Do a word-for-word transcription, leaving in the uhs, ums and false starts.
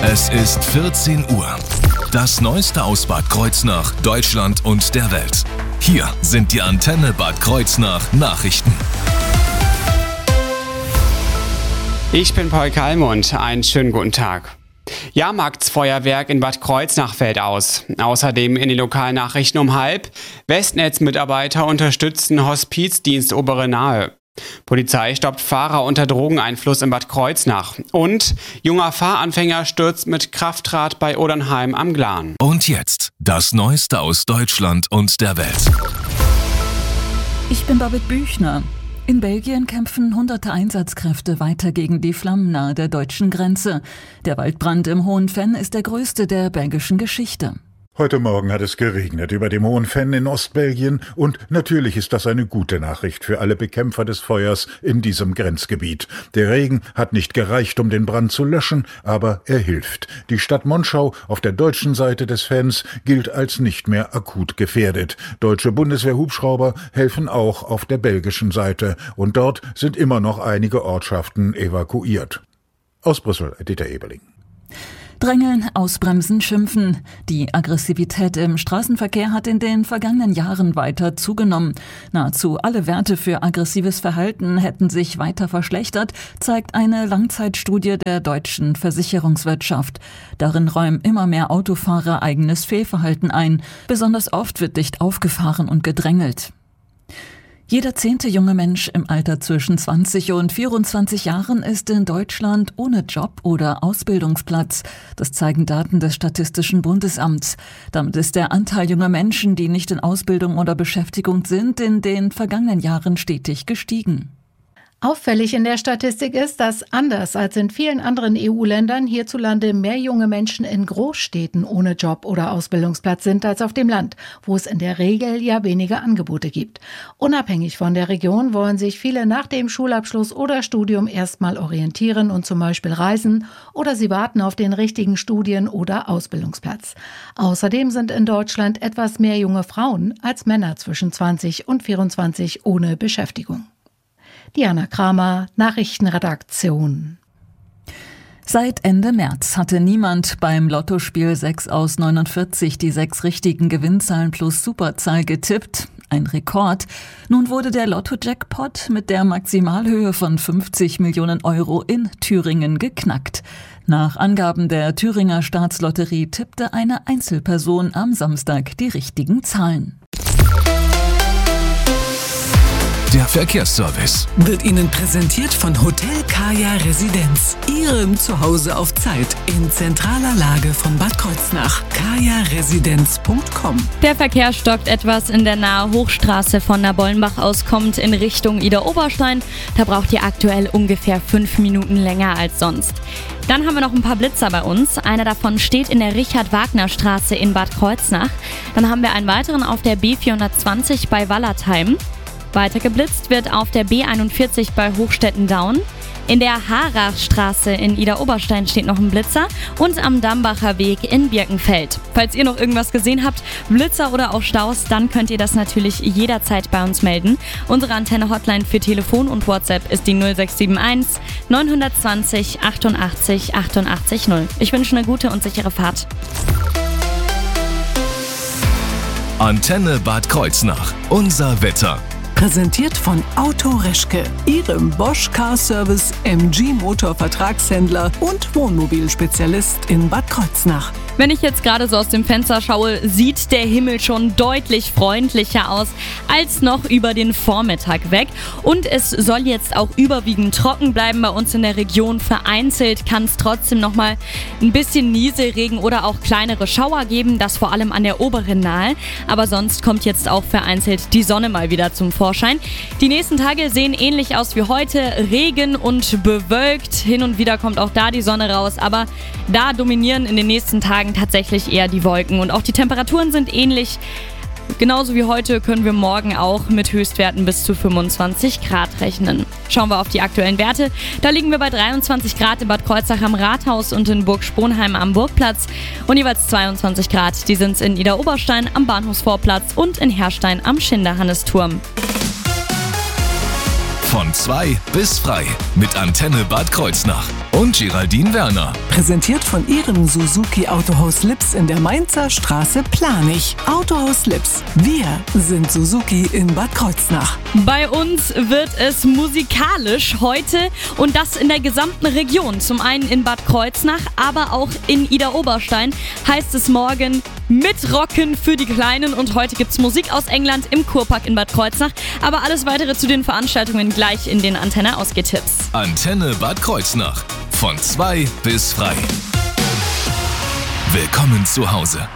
Es ist vierzehn Uhr. Das Neueste aus Bad Kreuznach, Deutschland und der Welt. Hier sind die Antenne Bad Kreuznach Nachrichten. Ich bin Paul Kalmund. Einen schönen guten Tag. Jahrmarktsfeuerwerk in Bad Kreuznach fällt aus. Außerdem in den Lokalnachrichten um halb. Westnetz-Mitarbeiter unterstützen Hospizdienst Obere Nahe. Polizei stoppt Fahrer unter Drogeneinfluss in Bad Kreuznach. Und junger Fahranfänger stürzt mit Kraftrad bei Odernheim am Glan. Und jetzt das Neueste aus Deutschland und der Welt. Ich bin Babette Büchner. In Belgien kämpfen hunderte Einsatzkräfte weiter gegen die Flammen nahe der deutschen Grenze. Der Waldbrand im Hohen Venn ist der größte der belgischen Geschichte. Heute Morgen hat es geregnet über dem Hohen Venn in Ostbelgien und natürlich ist das eine gute Nachricht für alle Bekämpfer des Feuers in diesem Grenzgebiet. Der Regen hat nicht gereicht, um den Brand zu löschen, aber er hilft. Die Stadt Monschau auf der deutschen Seite des Venns gilt als nicht mehr akut gefährdet. Deutsche Bundeswehr-Hubschrauber helfen auch auf der belgischen Seite und dort sind immer noch einige Ortschaften evakuiert. Aus Brüssel, Dieter Eberling. Drängeln, ausbremsen, schimpfen. Die Aggressivität im Straßenverkehr hat in den vergangenen Jahren weiter zugenommen. Nahezu alle Werte für aggressives Verhalten hätten sich weiter verschlechtert, zeigt eine Langzeitstudie der deutschen Versicherungswirtschaft. Darin räumen immer mehr Autofahrer eigenes Fehlverhalten ein. Besonders oft wird dicht aufgefahren und gedrängelt. Jeder zehnte junge Mensch im Alter zwischen zwanzig und vierundzwanzig Jahren ist in Deutschland ohne Job oder Ausbildungsplatz. Das zeigen Daten des Statistischen Bundesamts. Damit ist der Anteil junger Menschen, die nicht in Ausbildung oder Beschäftigung sind, in den vergangenen Jahren stetig gestiegen. Auffällig in der Statistik ist, dass anders als in vielen anderen E U-Ländern hierzulande mehr junge Menschen in Großstädten ohne Job oder Ausbildungsplatz sind als auf dem Land, wo es in der Regel ja weniger Angebote gibt. Unabhängig von der Region wollen sich viele nach dem Schulabschluss oder Studium erstmal orientieren und zum Beispiel reisen oder sie warten auf den richtigen Studien- oder Ausbildungsplatz. Außerdem sind in Deutschland etwas mehr junge Frauen als Männer zwischen zwanzig und vierundzwanzig ohne Beschäftigung. Diana Kramer, Nachrichtenredaktion. Seit Ende März hatte niemand beim Lottospiel sechs aus neunundvierzig die sechs richtigen Gewinnzahlen plus Superzahl getippt. Ein Rekord. Nun wurde der Lotto-Jackpot mit der Maximalhöhe von fünfzig Millionen Euro in Thüringen geknackt. Nach Angaben der Thüringer Staatslotterie tippte eine Einzelperson am Samstag die richtigen Zahlen. Der Verkehrsservice wird Ihnen präsentiert von Hotel Kaya Residenz. Ihrem Zuhause auf Zeit in zentraler Lage von Bad Kreuznach. kaya residenz punkt com. Der Verkehr stockt etwas in der nahe Hochstraße von Nabollenbach aus, kommt in Richtung Idar-Oberstein. Da braucht ihr aktuell ungefähr fünf Minuten länger als sonst. Dann haben wir noch ein paar Blitzer bei uns. Einer davon steht in der Richard-Wagner-Straße in Bad Kreuznach. Dann haben wir einen weiteren auf der B vierhundertzwanzig bei Wallertheim. Weiter geblitzt wird auf der B einundvierzig bei Hochstetten-Daun. In der Harachstraße in Idar-Oberstein steht noch ein Blitzer und am Dambacher Weg in Birkenfeld. Falls ihr noch irgendwas gesehen habt, Blitzer oder auch Staus, dann könnt ihr das natürlich jederzeit bei uns melden. Unsere Antenne-Hotline für Telefon und WhatsApp ist die null sechs sieben eins neun zwei null achtundachtzig achtundachtzig null. Ich wünsche eine gute und sichere Fahrt. Antenne Bad Kreuznach. Unser Wetter. Präsentiert von Auto Reschke, Ihrem Bosch Car Service M G Motor Vertragshändler und Wohnmobilspezialist in Bad Kreuznach. Wenn ich jetzt gerade so aus dem Fenster schaue, sieht der Himmel schon deutlich freundlicher aus als noch über den Vormittag weg. Und es soll jetzt auch überwiegend trocken bleiben bei uns in der Region. Vereinzelt kann es trotzdem nochmal ein bisschen Nieselregen oder auch kleinere Schauer geben, das vor allem an der oberen Nahe. Aber sonst kommt jetzt auch vereinzelt die Sonne mal wieder zum Vorschein. Die nächsten Tage sehen ähnlich aus wie heute, Regen und bewölkt. Hin und wieder kommt auch da die Sonne raus, aber da dominieren in den nächsten Tagen tatsächlich eher die Wolken und auch die Temperaturen sind ähnlich. Genauso wie heute können wir morgen auch mit Höchstwerten bis zu fünfundzwanzig Grad rechnen. Schauen wir auf die aktuellen Werte. Da liegen wir bei dreiundzwanzig Grad in Bad Kreuznach am Rathaus und in Burg Sponheim am Burgplatz und jeweils zweiundzwanzig Grad. Die sind es in Idar-Oberstein am Bahnhofsvorplatz und in Herrstein am Schinderhannesturm. Von zwei bis frei mit Antenne Bad Kreuznach. und Geraldine Werner. Präsentiert von Ihrem Suzuki Autohaus Lips in der Mainzer Straße Planich. Autohaus Lips. Wir sind Suzuki in Bad Kreuznach. Bei uns wird es musikalisch heute und das in der gesamten Region. Zum einen in Bad Kreuznach, aber auch in Idar-Oberstein heißt es morgen mit Rocken für die Kleinen. Und heute gibt es Musik aus England im Kurpark in Bad Kreuznach. Aber alles weitere zu den Veranstaltungen gleich in den Antenne Ausgehtipps. Antenne Bad Kreuznach. Von zwei bis frei. Willkommen zu Hause.